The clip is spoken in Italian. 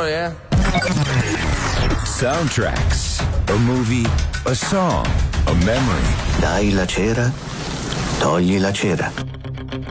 attenzione, eh. Soundtracks. A movie, a song, a memory. Dai la cera, togli la cera.